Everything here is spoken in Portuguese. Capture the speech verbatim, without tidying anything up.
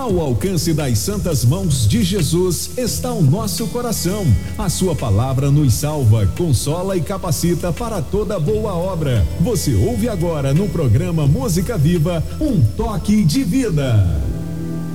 Ao alcance das santas mãos de Jesus está o nosso coração. A sua palavra nos salva, consola e capacita para toda boa obra. Você ouve agora no programa Música Viva, um toque de vida.